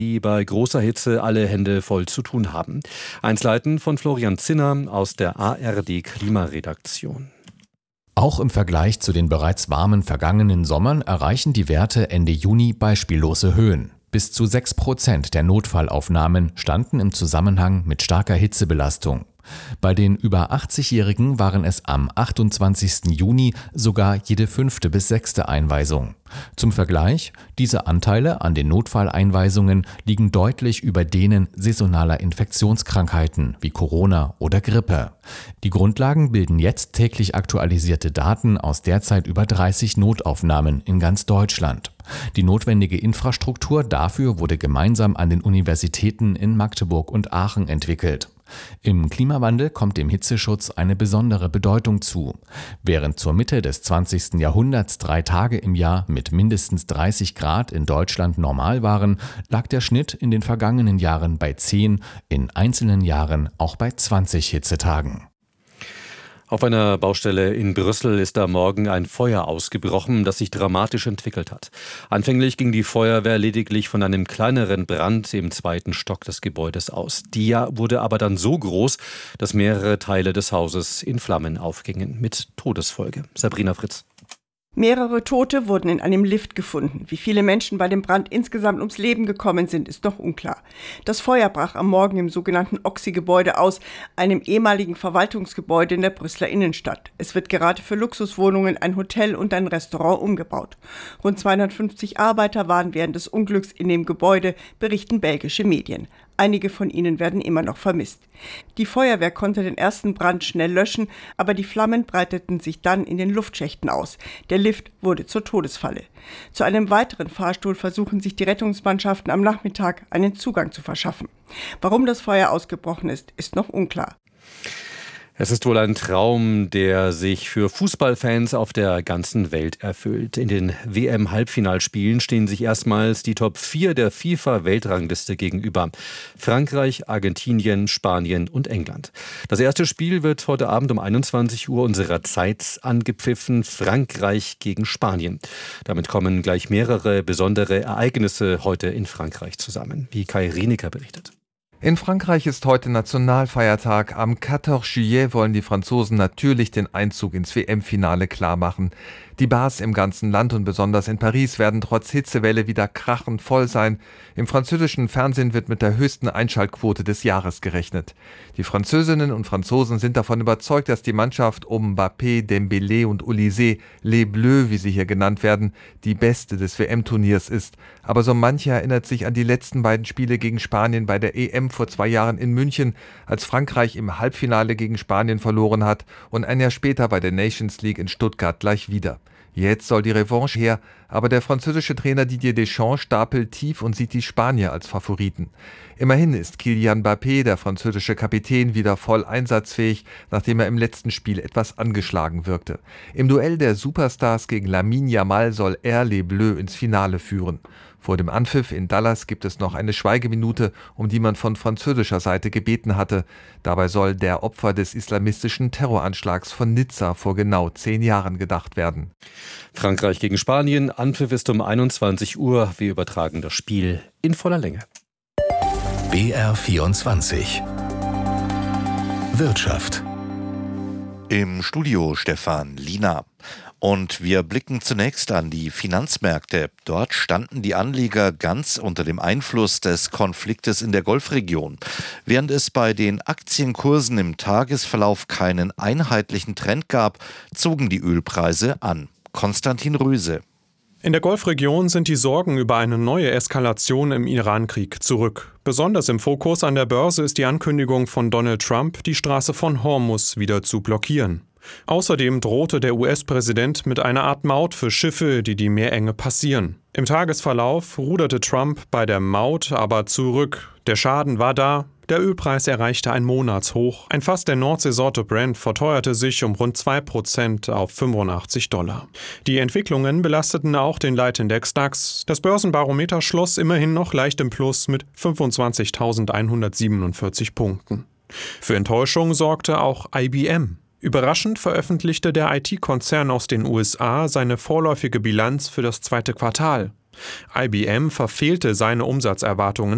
die bei großer Hitze alle Hände voll zu tun haben. Einzelheiten von Florian Zinner aus der ARD Klimaredaktion. Auch im Vergleich zu den bereits warmen vergangenen Sommern erreichen die Werte Ende Juni beispiellose Höhen. Bis zu 6% der Notfallaufnahmen standen im Zusammenhang mit starker Hitzebelastung. Bei den über 80-Jährigen waren es am 28. Juni sogar jede 5. bis 6. Einweisung. Zum Vergleich, diese Anteile an den Notfalleinweisungen liegen deutlich über denen saisonaler Infektionskrankheiten wie Corona oder Grippe. Die Grundlagen bilden jetzt täglich aktualisierte Daten aus derzeit über 30 Notaufnahmen in ganz Deutschland. Die notwendige Infrastruktur dafür wurde gemeinsam an den Universitäten in Magdeburg und Aachen entwickelt. Im Klimawandel kommt dem Hitzeschutz eine besondere Bedeutung zu. Während zur Mitte des 20. Jahrhunderts 3 Tage im Jahr mit mindestens 30 Grad in Deutschland normal waren, lag der Schnitt in den vergangenen Jahren bei 10, in einzelnen Jahren auch bei 20 Hitzetagen. Auf einer Baustelle in Brüssel ist am Morgen ein Feuer ausgebrochen, das sich dramatisch entwickelt hat. Anfänglich ging die Feuerwehr lediglich von einem kleineren Brand im 2. Stock des Gebäudes aus. Der wurde aber dann so groß, dass mehrere Teile des Hauses in Flammen aufgingen, mit Todesfolge. Sabrina Fritz. Mehrere Tote wurden in einem Lift gefunden. Wie viele Menschen bei dem Brand insgesamt ums Leben gekommen sind, ist noch unklar. Das Feuer brach am Morgen im sogenannten Oxy-Gebäude aus, einem ehemaligen Verwaltungsgebäude in der Brüsseler Innenstadt. Es wird gerade für Luxuswohnungen, ein Hotel und ein Restaurant umgebaut. Rund 250 Arbeiter waren während des Unglücks in dem Gebäude, berichten belgische Medien. Einige von ihnen werden immer noch vermisst. Die Feuerwehr konnte den ersten Brand schnell löschen, aber die Flammen breiteten sich dann in den Luftschächten aus. Der Lift wurde zur Todesfalle. Zu einem weiteren Fahrstuhl versuchen sich die Rettungsmannschaften am Nachmittag einen Zugang zu verschaffen. Warum das Feuer ausgebrochen ist, ist noch unklar. Es ist wohl ein Traum, der sich für Fußballfans auf der ganzen Welt erfüllt. In den WM-Halbfinalspielen stehen sich erstmals die Top 4 der FIFA-Weltrangliste gegenüber. Frankreich, Argentinien, Spanien und England. Das erste Spiel wird heute Abend um 21 Uhr unserer Zeit angepfiffen. Frankreich gegen Spanien. Damit kommen gleich mehrere besondere Ereignisse heute in Frankreich zusammen, wie Kai Rienecker berichtet. In Frankreich ist heute Nationalfeiertag. Am 14 Juillet wollen die Franzosen natürlich den Einzug ins WM-Finale klarmachen. Die Bars im ganzen Land und besonders in Paris werden trotz Hitzewelle wieder krachend voll sein. Im französischen Fernsehen wird mit der höchsten Einschaltquote des Jahres gerechnet. Die Französinnen und Franzosen sind davon überzeugt, dass die Mannschaft um Mbappé, Dembélé und Olysée, Les Bleus, wie sie hier genannt werden, die beste des WM-Turniers ist. Aber so mancher erinnert sich an die letzten beiden Spiele gegen Spanien bei der EM vor 2 Jahren in München, als Frankreich im Halbfinale gegen Spanien verloren hat und ein Jahr später bei der Nations League in Stuttgart gleich wieder. Jetzt soll die Revanche her, aber der französische Trainer Didier Deschamps stapelt tief und sieht die Spanier als Favoriten. Immerhin ist Kylian Mbappé, der französische Kapitän, wieder voll einsatzfähig, nachdem er im letzten Spiel etwas angeschlagen wirkte. Im Duell der Superstars gegen Lamine Yamal soll er Les Bleus ins Finale führen. Vor dem Anpfiff in Dallas gibt es noch eine Schweigeminute, um die man von französischer Seite gebeten hatte. Dabei soll der Opfer des islamistischen Terroranschlags von Nizza vor genau 10 Jahren gedacht werden. Frankreich gegen Spanien, Anpfiff ist um 21 Uhr. Wir übertragen das Spiel in voller Länge. BR24 Wirtschaft. Im Studio Stefan Liener. Und wir blicken zunächst an die Finanzmärkte. Dort standen die Anleger ganz unter dem Einfluss des Konfliktes in der Golfregion. Während es bei den Aktienkursen im Tagesverlauf keinen einheitlichen Trend gab, zogen die Ölpreise an. Konstantin Röse. In der Golfregion sind die Sorgen über eine neue Eskalation im Iran-Krieg zurück. Besonders im Fokus an der Börse ist die Ankündigung von Donald Trump, die Straße von Hormuz wieder zu blockieren. Außerdem drohte der US-Präsident mit einer Art Maut für Schiffe, die die Meerenge passieren. Im Tagesverlauf ruderte Trump bei der Maut aber zurück. Der Schaden war da. Der Ölpreis erreichte ein Monatshoch. Ein Fass der Nordseesorte Brent verteuerte sich um rund 2% auf $85. Die Entwicklungen belasteten auch den Leitindex DAX. Das Börsenbarometer schloss immerhin noch leicht im Plus mit 25.147 Punkten. Für Enttäuschung sorgte auch IBM. Überraschend veröffentlichte der IT-Konzern aus den USA seine vorläufige Bilanz für das 2. Quartal. IBM verfehlte seine Umsatzerwartungen